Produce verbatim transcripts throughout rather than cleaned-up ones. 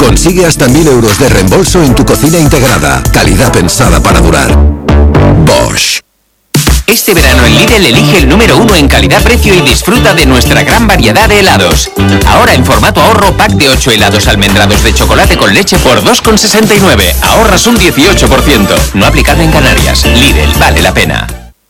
Consigue hasta mil euros de reembolso en tu cocina integrada. Calidad pensada para durar. Bosch. Este verano en Lidl elige el número uno en calidad-precio y disfruta de nuestra gran variedad de helados. Ahora en formato ahorro, pack de ocho helados almendrados de chocolate con leche por dos con sesenta y nueve. Ahorras un dieciocho por ciento. No aplicado en Canarias. Lidl, vale la pena.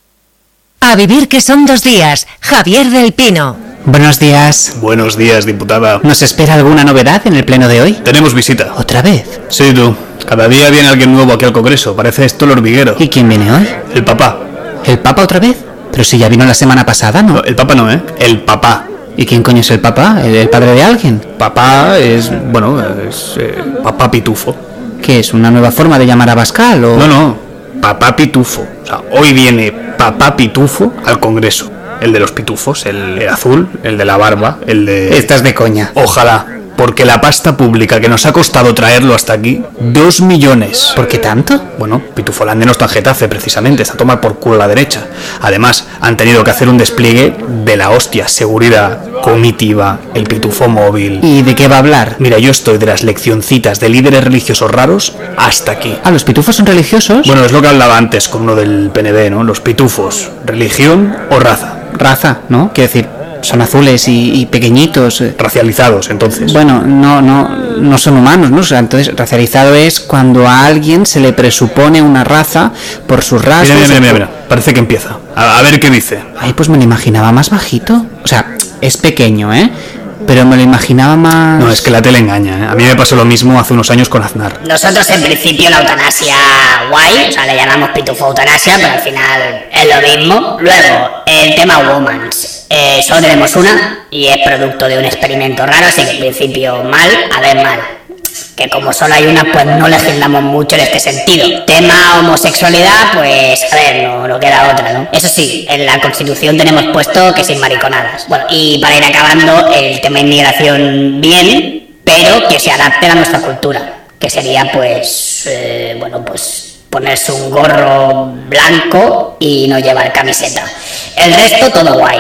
A vivir que son dos días. Javier del Pino. Buenos días. Buenos días, diputada. ¿Nos espera alguna novedad en el pleno de hoy? Tenemos visita. ¿Otra vez? Sí, tú. Cada día viene alguien nuevo aquí al Congreso. Parece esto el hormiguero. ¿Y quién viene hoy? El papá. ¿El Papa otra vez? Pero si ya vino la semana pasada, ¿no? No, el Papa no, ¿eh? El papá. ¿Y quién coño es el papá? ¿El, el padre de alguien? Papá es, bueno, es eh, papá pitufo. ¿Qué es? ¿Una nueva forma de llamar a Bascal o...? No, no, papá pitufo. O sea, hoy viene papá pitufo al Congreso. El de los pitufos, el, el azul, el de la barba, el de... Estás de coña. Ojalá. Porque la pasta pública que nos ha costado traerlo hasta aquí, dos millones. ¿Por qué tanto? Bueno, Pitufolandia no está en Getafe, precisamente, está a tomar por culo a la derecha. Además, han tenido que hacer un despliegue de la hostia, seguridad, comitiva, el pitufo móvil. ¿Y de qué va a hablar? Mira, yo estoy de las leccioncitas de líderes religiosos raros hasta aquí. ¿Ah, los pitufos son religiosos? Bueno, es lo que hablaba antes con uno del P N V, ¿no? Los pitufos, religión o raza. Raza, ¿no? Quiero decir... Son azules y, y pequeñitos. Racializados, entonces. Bueno, no, no, no son humanos, ¿no? O sea, entonces, racializado es cuando a alguien se le presupone una raza por sus rasgos. Mira, mira, mira, mira, mira. Parece que empieza. A, a ver qué dice. Ay, pues me lo imaginaba más bajito. O sea, es pequeño, ¿eh? Pero me lo imaginaba más... No, es que la tele engaña, ¿eh? A mí me pasó lo mismo hace unos años con Aznar. Nosotros en principio la eutanasia guay, o sea, le llamamos pitufo eutanasia, pero al final es lo mismo. Luego, el tema Womans. Eh, solo tenemos una y es producto de un experimento raro, así que en principio mal, a ver mal. Que como solo hay una, pues no legislamos mucho en este sentido. Tema homosexualidad, pues a ver, no, no queda otra, ¿no? Eso sí, en la Constitución tenemos puesto que sin mariconadas. Bueno, y para ir acabando, el tema inmigración bien, pero que se adapte a nuestra cultura. Que sería, pues, eh, bueno, pues ponerse un gorro blanco y no llevar camiseta. El resto, todo guay.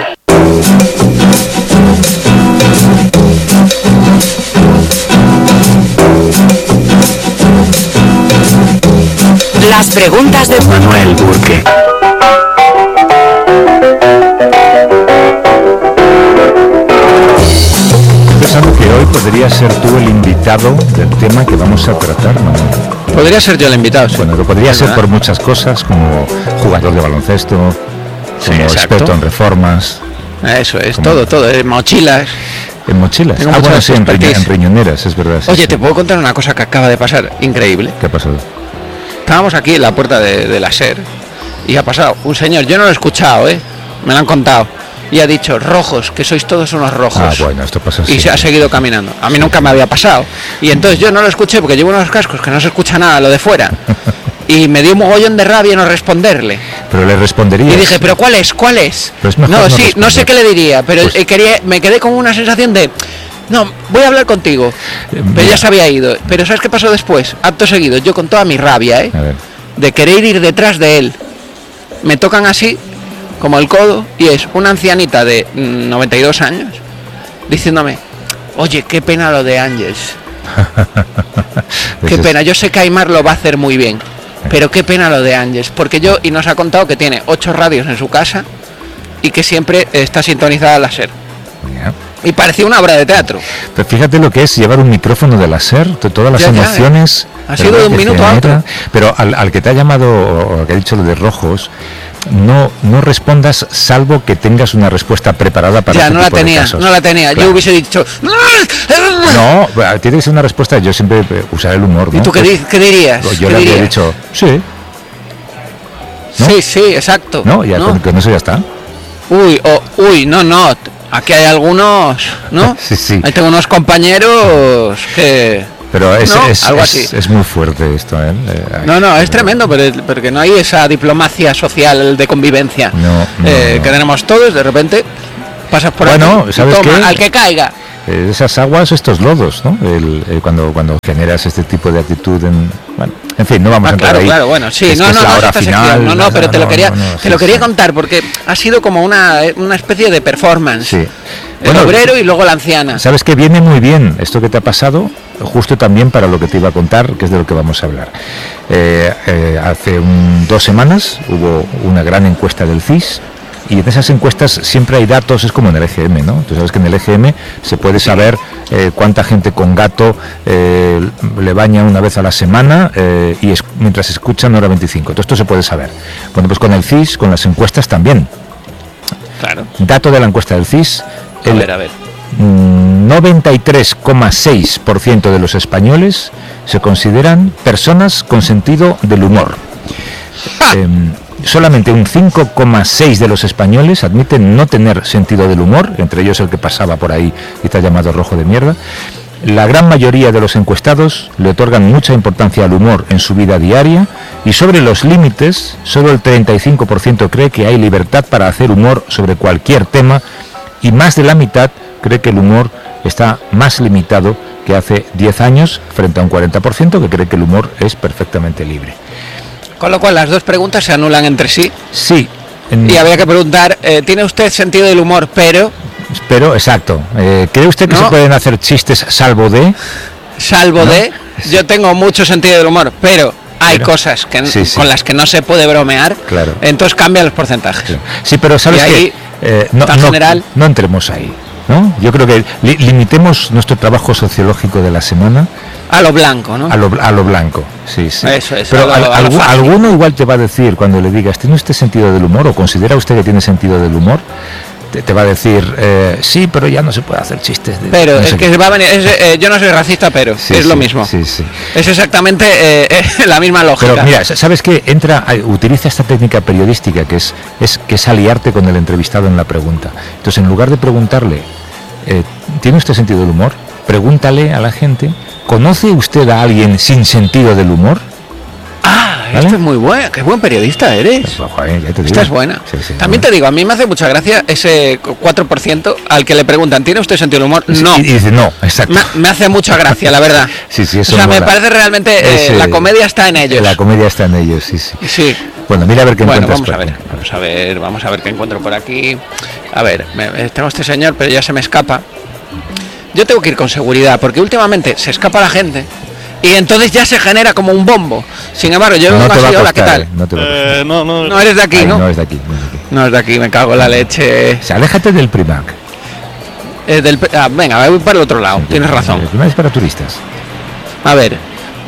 Las preguntas de Manuel Burke. Pensando que hoy podría ser tú el invitado del tema que vamos a tratar, ¿no? Podría ser yo el invitado, sí. Bueno, lo podría ¿Es ser verdad? por muchas cosas, como jugador de baloncesto, Sí, como exacto. experto en reformas, Eso es, ¿Cómo? todo, todo, eh, mochilas. en mochilas. Tengo Ah, mucha bueno, sí, en, riño- expertise. en riñoneras, es verdad. sí, Oye, sí. te puedo contar una cosa que acaba de pasar, increíble. ¿Qué ha pasado? Estábamos aquí en la puerta de, de la SER y ha pasado un señor, yo no lo he escuchado, ¿eh? Me lo han contado. Y ha dicho, rojos, que sois todos unos rojos. Ah, bueno, esto pasa Y se siempre. ha seguido caminando. A mí nunca me había pasado. Y entonces yo no lo escuché porque llevo unos cascos que no se escucha nada, lo de fuera. Y me dio un mogollón de rabia no responderle. Pero le respondería. Y dije, ¿pero cuál es? ¿Cuál es? Pero es mejor no, no sí, no responder. sé qué le diría, pero Pues- eh, quería, me quedé con una sensación de... No, voy a hablar contigo. Pero mira. ya se había ido. Pero ¿sabes qué pasó después? Acto seguido, yo con toda mi rabia, ¿eh? A ver. De querer ir detrás de él. Me tocan así, como el codo, y es una ancianita de mm, noventa y dos años, diciéndome, oye, qué pena lo de Ángels. Qué Ese es- pena, yo sé que Aymar lo va a hacer muy bien, pero qué pena lo de Ángels, porque yo, y nos ha contado que tiene ocho radios en su casa y que siempre está sintonizada la SER. Mira. Y parecía una obra de teatro. Pero fíjate lo que es llevar un micrófono de la SER, de todas las Ya, ya, emociones. ha ¿verdad? sido de un que minuto a genera. otro. Pero al, al que te ha llamado, o al que ha dicho lo de rojos, no, no respondas salvo que tengas una respuesta preparada para Ya, este no la tipo de tenía, casos. no la tenía. Claro. Yo hubiese dicho... No, tiene que ser una respuesta, yo siempre eh, usar el humor, ¿no? ¿Y tú qué, Pues, di- qué dirías? yo ¿Qué le habría dirías? dicho, sí, ¿no? Sí, sí, exacto. ¿no? Ya ¿no? Con, con eso ya está. Uy, oh, uy, no, no. Aquí hay algunos, ¿no? Sí, sí. Ahí tengo unos compañeros que... Pero es, No, es, algo es, así. es muy fuerte esto, ¿eh? Eh, No, no, es tremendo, pero porque no hay esa diplomacia social de convivencia No, no, eh, no. que tenemos todos. De repente pasas por Bueno, aquí y ¿sabes toma, qué? al que caiga. eh, esas aguas, estos lodos, ¿no? El, el, cuando cuando generas este tipo de actitud, en, bueno, en fin, no vamos ah, a entrar claro, ahí. Claro, bueno, sí, es no, que no, es la no, hora esta final, sección, no, no, pero te lo no, quería, no, no, te sí, lo quería sí. contar porque ha sido como una, una especie de performance. Sí. El Bueno, obrero y luego la anciana. Sabes que viene muy bien esto que te ha pasado, justo también para lo que te iba a contar, que es de lo que vamos a hablar. Eh, eh, hace un, dos semanas hubo una gran encuesta del C I S. Y en esas encuestas siempre hay datos, es como en el E G M, ¿no? Tú sabes que en el E G M se puede saber eh, cuánta gente con gato eh, le baña una vez a la semana eh, y es, mientras escuchan hora veinticinco. Todo esto se puede saber. Bueno, pues con el C I S, con las encuestas también. Claro. Dato de la encuesta del C I S. A El, ver, a ver. noventa y tres coma seis por ciento de los españoles se consideran personas con sentido del humor. Eh, solamente un cinco coma seis de los españoles admiten no tener sentido del humor, entre ellos el que pasaba por ahí y te ha llamado rojo de mierda. La gran mayoría de los encuestados le otorgan mucha importancia al humor en su vida diaria y sobre los límites, solo el treinta y cinco por ciento cree que hay libertad para hacer humor sobre cualquier tema y más de la mitad cree que el humor está más limitado que hace diez años frente a un cuarenta por ciento que cree que el humor es perfectamente libre. Con lo cual las dos preguntas se anulan entre sí. Sí. En... Y habría que preguntar, eh, ¿tiene usted sentido del humor, pero...? Pero, exacto. Eh, ¿Cree usted que ¿No? se pueden hacer chistes salvo de...? Salvo ¿No? de... Yo tengo mucho sentido del humor, pero hay Pero, cosas que, sí, sí. con las que no se puede bromear. Claro. Entonces cambian los porcentajes. Sí, sí, pero sabes Y ahí, que eh, no, tan no, general. no entremos ahí, ¿no? Yo creo que li- limitemos nuestro trabajo sociológico de la semana A lo blanco, ¿no? a lo, a lo blanco. Sí, sí. Eso es, Pero a lo- al- a lo algu- fácil. alguno igual te va a decir cuando le digas, ¿tiene usted sentido del humor o considera usted que tiene sentido del humor? Te, te va a decir, eh, sí, pero ya no se puede hacer chistes. De, Pero no es sé que qué". va a venir, es, eh, yo no soy racista, pero Sí, es sí, lo mismo. Sí, sí. Es exactamente eh, la misma lógica. Pero mira, ¿sabes qué? Entra, utiliza esta técnica periodística que es, es, que es aliarte con el entrevistado en la pregunta. Entonces, en lugar de preguntarle, eh, ¿tiene usted sentido del humor? Pregúntale a la gente, ¿conoce usted a alguien sin sentido del humor? Ah, ¿Vale? esto es muy bueno. Qué buen periodista eres. Pues, joder, ya te digo. Esta es buena. Sí, sí, También bueno. te digo, a mí me hace mucha gracia ese cuatro por ciento al que le preguntan, ¿tiene usted sentido del humor? No. Y, y dice, no, exacto. Me, me hace mucha gracia, la verdad. Sí, sí, eso O sea, me mola. parece realmente, eh, Ese- la comedia está en ellos. La comedia está en ellos, sí, sí. Sí. Bueno, mira a ver qué Bueno, encuentras. vamos a por ver, vamos a ver, vamos a ver qué encuentro por aquí. A ver, me- me- tengo este señor, pero ya se me escapa. Yo tengo que ir con seguridad, porque últimamente se escapa la gente y entonces ya se genera como un bombo. Sin embargo, yo No vengo te va así, a hola, ¿qué costar, tal? eh, no te va a costar. Eh, no, no, no eres de aquí, Ay, ¿no? no es de aquí, no es de aquí. No es de aquí, me cago en la leche. O sea, aléjate del Primac. Eh, del, ah, venga, voy para el otro lado, tienes razón. El Primac es para turistas. A ver.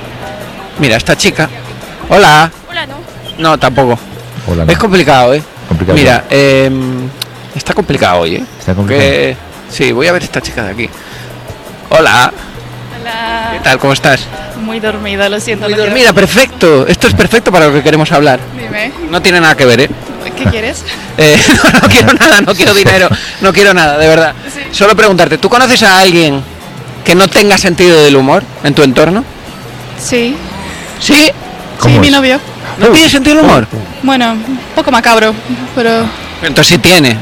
Mira, esta chica. Hola. Hola, no. No, tampoco. Hola, no. Es complicado, ¿eh? Complicado. Mira, eh, está complicado hoy, ¿eh? Está complicado. Que- sí, voy a ver esta chica de aquí. Hola, ¿qué Hola. tal? ¿Cómo estás? Muy dormida, lo siento. Muy no quiero- dormida, perfecto. Esto es perfecto para lo que queremos hablar. Dime, No tiene nada que ver, ¿eh? ¿qué quieres? Eh, no, no quiero nada, no quiero dinero, no quiero nada, de verdad. Sí. Solo preguntarte, ¿tú conoces a alguien que no tenga sentido del humor en tu entorno? Sí. ¿Sí? Sí, ¿Cómo mi es? novio. ¿No tiene sentido del humor? Bueno, un poco macabro, pero Entonces sí tiene.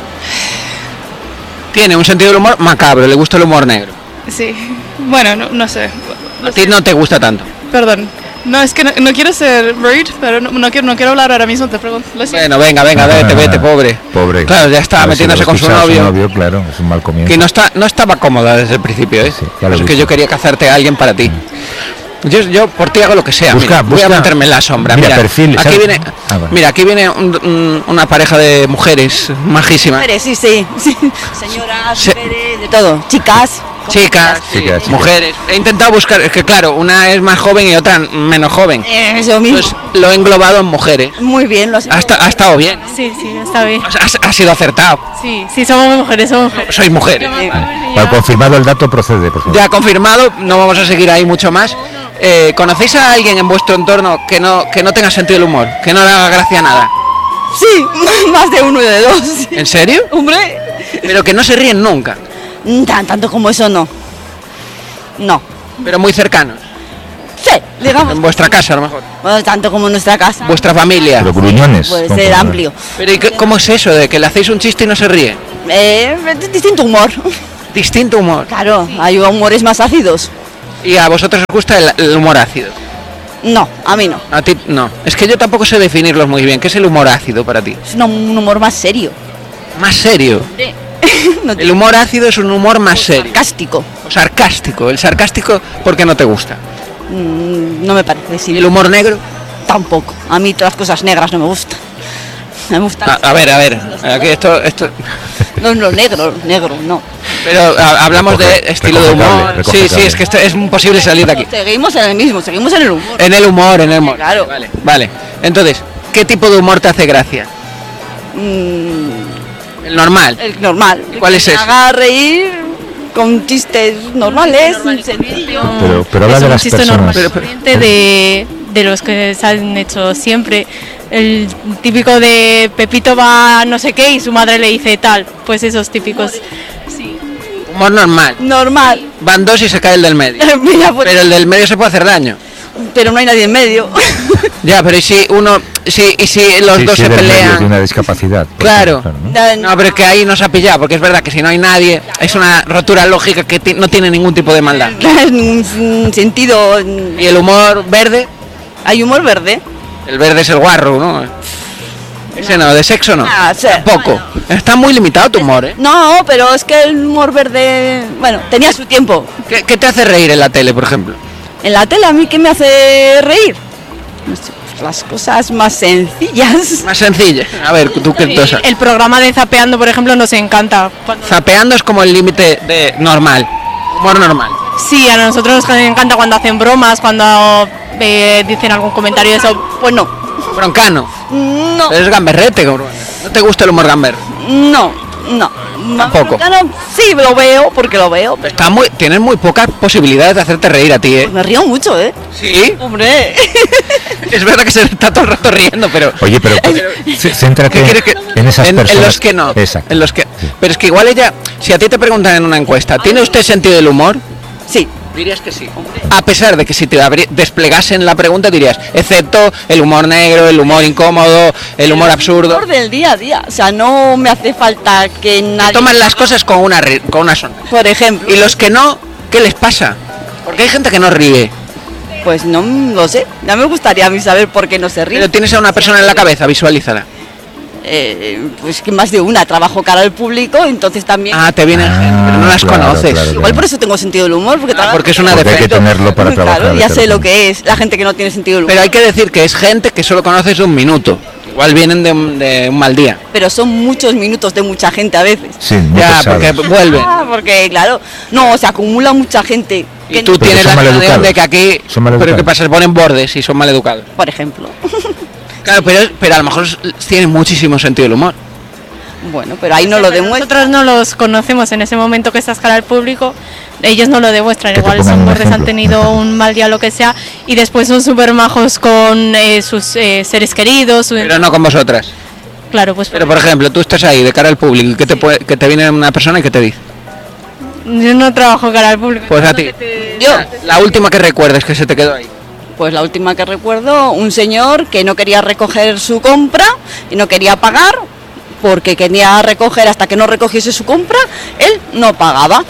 Tiene un sentido del humor macabro, le gusta el humor negro. sí. Bueno, no, no sé. A ti no te gusta tanto. Perdón. No, es que no, no quiero ser rude, pero no, no quiero, no quiero hablar ahora mismo, te pregunto. Lo siento. Bueno, venga, venga, vete, vete, pobre. Pobre. Claro, ya está A ver si metiéndose lo con su escucha novio. Claro, es un mal comienzo. Que no está, no estaba cómoda desde el principio, ¿eh? Sí, ya lo es he que visto. yo quería cazarte a alguien para ti. Yo, yo por ti hago lo que sea. Busca- mira, voy a busca- meterme en la sombra. mira, Mira, perfil, aquí ¿sabes? viene, Ah, vale. mira, aquí viene un- un- una pareja de mujeres majísimas. Mujeres, sí, sí, sí. Señoras, Se- mujeres, de todo. Chicas. Chicas, Chicas, chicas. mujeres. He intentado buscar, es que claro, una es más joven y otra menos joven. Eh, Eso mismo. Entonces lo he englobado en mujeres. Muy bien, lo has Ha, esta- ha estado bien. Sí, sí, está bien. Ha, ha sido acertado. Sí, sí, somos mujeres, somos mujeres. Sois mujeres. Para confirmado el dato procede, por favor. Ya confirmado, no vamos a seguir ahí mucho más. Eh, ¿Conocéis a alguien en vuestro entorno que no, que no tenga sentido del humor? Que no le haga gracia a nada. Sí, más de uno y de dos. sí. ¿En serio? Hombre, Pero que no se ríen nunca. tan, tanto como eso no. No. Pero muy cercanos. Sí, digamos. En vuestra casa a lo mejor. Bueno, tanto como en nuestra casa. Vuestra familia. Pero gruñones. Puede ¿cómo ser que no? amplio. Pero ¿y qué- cómo es eso de que le hacéis un chiste y no se ríe? Eh, distinto humor. Distinto humor. Claro, hay humores más ácidos. ¿Y a vosotros os gusta el, el humor ácido? No, a mí no. A ti no. Es que yo tampoco sé definirlos muy bien. ¿Qué es el humor ácido para ti? Es un, un humor más serio. ¿Más serio? Sí. No te... El humor ácido es un humor más serio. Sarcástico. O sarcástico. El sarcástico, ¿por qué no te gusta? Mm, no me parece. Sí. ¿El humor negro? Tampoco. A mí todas las cosas negras no me gustan. Me gustan. A, a ver, a ver. Aquí esto, esto... No, no, negro, negro, no. Pero a, hablamos Recoge, de estilo de humor. recoge Sí, cable. sí, es que esto es imposible salir de aquí. Seguimos en el mismo, seguimos en el humor. En el humor, en el humor. Claro. Vale, vale. Entonces, ¿qué tipo de humor te hace gracia? Mm, El normal. el normal. ¿Cuál Que es me ese? haga reír con chistes normales. sencillos. Pero, pero habla Es de un las chiste personas. normal, Pero- pero- corriente de, de los que se han hecho siempre. El típico de Pepito va no sé qué y su madre le dice tal. Pues esos típicos. Sí. Humor normal. Normal. Van dos y se cae el del medio. Mira, pues, Pero el del medio se puede hacer daño. pero no hay nadie en medio. Ya, pero ¿y si uno, si, y si los Sí, dos sí, se del medio pelean? de una discapacidad. por Claro. ejemplo, ¿no? No, pero es que ahí nos ha pillado, porque es verdad que si no hay nadie, es una rotura lógica que ti- no tiene ningún tipo de maldad. En un sentido. Y el humor verde, Hay humor verde. el verde es el guarro, ¿no? Ese no, de sexo no. Ah, sí. Tampoco. Está muy limitado tu humor, ¿eh? No, pero es que el humor verde. Bueno, tenía su tiempo. ¿Qué, qué te hace reír en la tele, por ejemplo? En la tele, ¿a mí qué me hace reír? No sé, pues las cosas más sencillas. Más sencilla. A ver, tú qué cosa. El programa de Zapeando, por ejemplo, nos encanta. Cuando- Zapeando es como el límite de normal. Humor normal. Sí, a nosotros nos encanta cuando hacen bromas, cuando eh, dicen algún comentario de eso. Pues no. Broncano. No. Pero es gamberrete, cabrón. ¿No te gusta el humor gamber? No, no. Tampoco. Americano, sí, lo veo, porque lo veo. Pero Está muy, tienes muy pocas posibilidades de hacerte reír a ti, ¿eh? me río mucho, ¿eh? Sí. Hombre. Es verdad que se está todo el rato riendo, pero... Oye, pero c- céntrate ¿Qué quieres que- en esas en, personas. en los que no. Exacto. En los que... Pero es que igual ella, si a ti te preguntan en una encuesta, ¿tiene usted sentido del humor? Sí. Dirías que sí. A pesar de que si te abri- desplegasen la pregunta dirías, excepto el humor negro, el humor incómodo, el humor absurdo. Humor del día a día. O sea, no me hace falta que nadie. Toman las cosas con una, ri- con una sonrisa. Por ejemplo. Y los que no, ¿qué les pasa? Porque hay gente que no ríe. Pues no lo sé. Ya me gustaría a mí saber por qué no se ríe. Pero tienes a una persona en la cabeza, visualízala. Eh, pues que más de una. Trabajo cara al público, entonces también. Ah, te vienen gente, pero no las claro, conoces. claro, Igual por eso tengo sentido del humor, porque, Ah, trabajo- porque es una Porque hay que defecto. tenerlo para trabajar. Claro, ya de sé lo repente. que es la gente que no tiene sentido del humor. Pero hay que decir que es gente que solo conoces un minuto. Igual vienen de un, de un mal día. Pero son muchos minutos de mucha gente a veces. Sí, muy Ya, pesados. porque vuelven. Ah, porque claro, no, se acumula mucha gente. Y que tú no- Pero tienes son la sensación maleducados. de que aquí... Son Pero maleducados. ¿qué pasa? Se ponen bordes y son maleducados. Por ejemplo. Claro, pero, pero a lo mejor tienen muchísimo sentido el humor. Bueno, pero ahí no lo demuestra. Nosotros no los conocemos en ese momento que estás cara al público, ellos no lo demuestran, Que te igual pongan son un bordes, han ejemplo. tenido un mal día, lo que sea, y después son súper majos con eh, sus eh, seres queridos. su- Pero no con vosotras. Claro, pues Pero por ejemplo, tú estás ahí de cara al público y que te, puede- que te viene una persona y que te dice. yo no trabajo cara al público. Pues a ti. Yo, La última que recuerdes que se te quedó ahí. pues la última que recuerdo, un señor que no quería recoger su compra y no quería pagar porque quería recoger hasta que no recogiese su compra, él no pagaba.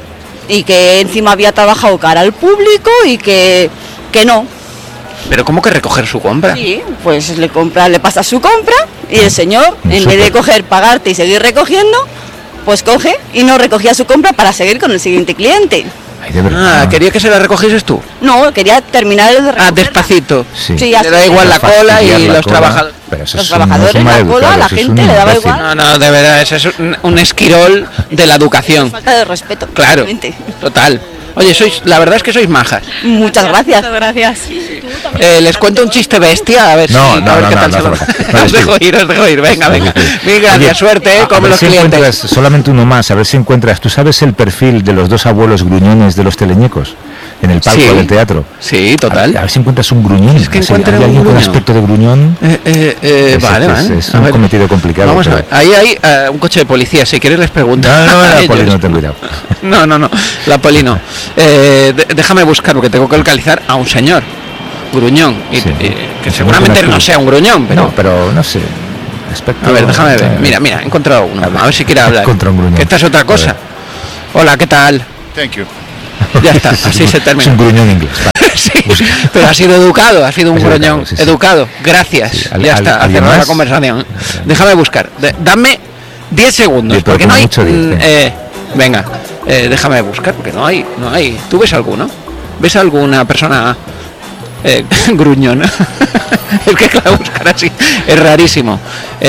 Y que encima había trabajado cara al público y que, que no. Pero ¿cómo que recoger su compra? Sí, pues le compra, le pasa su compra y el señor, en vez de coger, pagarte y seguir recogiendo, pues coge y no recogía su compra para seguir con el siguiente cliente. Ay, de verdad. Ah, quería que se la recogieses tú. No, quería terminar el de Ah, recogerla. despacito. Sí. Sí, Le da igual la cola y Fastidiar la los cola. trabajadores. Pero eso Los es un- no es trabajadores, un la maleducado, cola, la eso es gente un le daba imbécil. igual. No, no, de verdad, ese es un, un esquirol de la educación. Falta de respeto. Claro, realmente. total. Oye, sois, la verdad es que sois majas. Muchas gracias. Muchas gracias. Eh, les cuento un chiste bestia, a ver No, si no, a ver no, qué no, tal no se lo- hace falta. No, Os dejo sí. ir, os dejo ir, venga, venga. Mil gracias, Oye, suerte eh, a con ver los si clientes. encuentras solamente uno más, a ver si encuentras. ¿Tú sabes el perfil de los dos abuelos gruñones de los teleñecos en el palco Sí. del teatro? Sí, A, total. a ver si encuentras un gruñón. Es que Así, encuentre ¿hay un alguien con gruñón. aspecto de gruñón? Eh, eh, eh, Ese vale, es- vale. es A un ver. cometido complicado. Vamos a pero- ver. Ahí hay eh, un coche de policía, si quieres les pregunto. No, no, no, a la ellos. poli no, ten cuidado. No, no, no, la poli no. Eh, de- déjame buscar porque tengo que localizar a un señor gruñón y, Sí. y que Un seguramente señor no sea un gruñón, pero No, pero no sé. Aspecto, a ver, déjame ver. eh, Mira, mira, he encontrado uno. A ver. A ver si quiere hablar. Contra un gruñón. Que esta es otra A cosa. ver. Hola, ¿qué tal? Thank you. Ya está, así se termina. Es un gruñón inglés. Sí, pero ha sido educado, ha sido un Es gruñón. educado, sí, sí. Educado, gracias. Sí, al- ya al- está, ¿alguien cerrada la más? conversación. Déjame buscar. De- dame diez segundos, Diez, pero porque no como hay. mucho diez, mm, venga. eh, venga, eh, déjame buscar, porque no hay, no hay. ¿Tú ves alguno? ¿Ves alguna persona eh, gruñona? Es que claro, buscar así es rarísimo.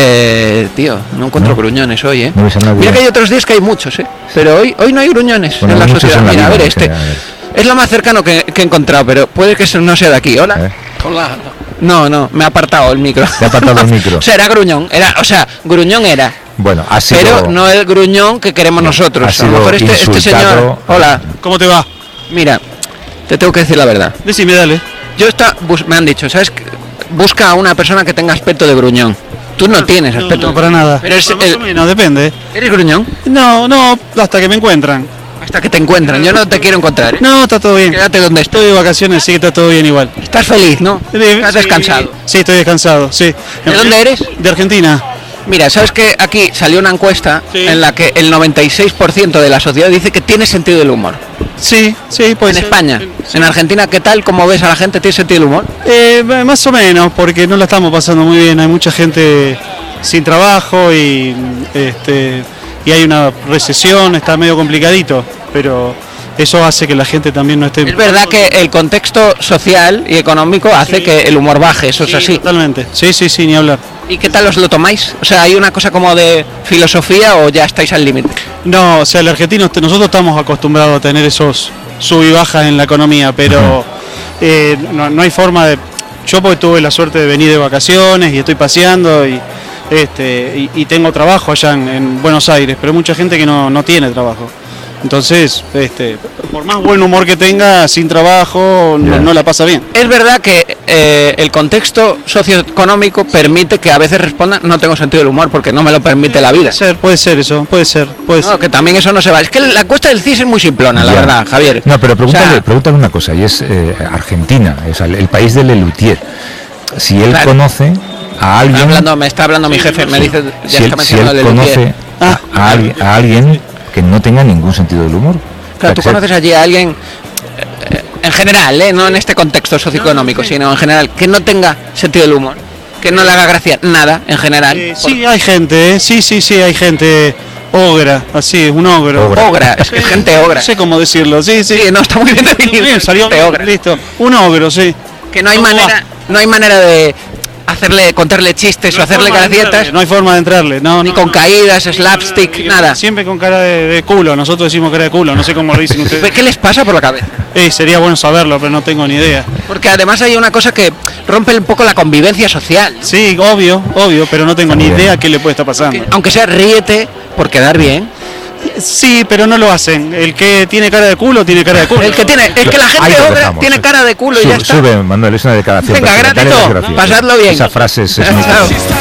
Eh, tío, no encuentro No. gruñones hoy, ¿eh? No ves a nadie. Mira que hay otros días que hay muchos, ¿eh? Pero hoy, hoy no hay gruñones Bueno, en la hay muchos sociedad. en la Mira, a vida, ver, es que, este a ver. es lo más cercano que, que he encontrado, pero puede que eso no sea de aquí. Hola. ¿Eh? Hola. No, no, me ha apartado el micro. Te ha apartado el micro. O sea, era gruñón, era, o sea, gruñón era, Bueno, ha sido... pero no el gruñón que queremos nosotros. ha A lo sido mejor este, este insultado. señor. Hola. ¿Cómo te va? Mira, te tengo que decir la verdad. Decime, dale. Yo está, bus- me han dicho, ¿sabes? qué? Busca a una persona que tenga aspecto de gruñón. Tú no tienes No, aspecto. no, para nada. Pero es Más el- o menos, depende. ¿Eres gruñón? No, no, hasta que me encuentran. Hasta que te encuentran. Yo no te quiero encontrar, ¿eh? No, está todo bien. Quédate donde Estoy de vacaciones, sí que está todo bien igual. Estás feliz, ¿no? Estás Sí, descansado. Sí, estoy descansado, sí. ¿De dónde eres? De Argentina. Mira, ¿sabes que aquí salió una encuesta Sí. en la que el noventa y seis por ciento de la sociedad dice que tiene sentido del humor? Sí, sí, puede En ser. España. En Argentina, ¿qué tal? ¿Cómo ves a la gente? ¿Tiene sentido del humor? Eh, más o menos, porque no la estamos pasando muy bien. Hay mucha gente sin trabajo y este y hay una recesión, está medio complicadito, pero eso hace que la gente también no esté... Es verdad que el contexto social y económico hace Sí. que el humor baje, eso es Sí, así. totalmente. Sí, sí, sí, ni hablar. ¿Y qué tal os lo tomáis? O sea, ¿hay una cosa como de filosofía o ya estáis al límite? No, o sea, el argentino, nosotros estamos acostumbrados a tener esos sub y bajas en la economía, pero eh, no, no hay forma de... Yo porque tuve la suerte de venir de vacaciones y estoy paseando y, este, y, y tengo trabajo allá en, en Buenos Aires, pero hay mucha gente que no, no tiene trabajo. Entonces, este, por más buen humor que tenga, sin trabajo, no, Ya. no la pasa bien. Es verdad que eh, el contexto socioeconómico permite que a veces respondan no tengo sentido del humor porque no me lo permite la vida. Puede ser, puede ser eso, puede ser, puede No, ser. que también eso no se va. Es que la cuesta del C I S es muy simplona, la Ya. verdad, Javier. No, pero pregúntale, O sea, pregúntale una cosa, y es eh, Argentina, o sea, el, el país de Lelutier. Si él Claro. conoce a alguien... hablando, me está hablando mi jefe, me dice, ya si está él, si mencionando él el conoce Lelutier. a, a alguien, a alguien que no tenga ningún sentido del humor. Claro, tú O sea, conoces allí a alguien, eh, en general, ¿eh? No en este contexto socioeconómico, sino en general, que no tenga sentido del humor, que no le haga gracia nada, en general. Eh, sí, hay gente, ¿eh? sí, sí, sí, hay gente ogra, así, un ogro. Ogra. Ogra, es que es gente ogra. No sé cómo decirlo, sí, sí. Sí, no, está muy bien definido. Bien, salió Gente bien, ogra. listo. Un ogro, sí. Que no hay ¿Cómo manera, no hay manera de hacerle, contarle chistes o No hay hacerle forma de gracietas, entrarle, No hay forma de entrarle, no, ni no, con no. caídas, slapstick, nada. Siempre con cara de, de culo, nosotros decimos cara de culo, no sé cómo lo dicen ustedes. ¿Qué les pasa por la cabeza? Eh, sería bueno saberlo, pero no tengo ni idea. Porque además hay una cosa que rompe un poco la convivencia social. Sí, obvio, obvio, pero no tengo ni También. idea qué le puede estar pasando. Aunque sea ríete por quedar bien. Sí, pero no lo hacen. El que tiene cara de culo, tiene cara de culo. El que tiene, es que la Ahí gente lo ogra dejamos. tiene cara de culo y ya Sube, está. sube, Manuel, es una declaración. Venga, personal. Dale gratito, las gracias. pasadlo bien. Esa frase es, es muy Chao. buena.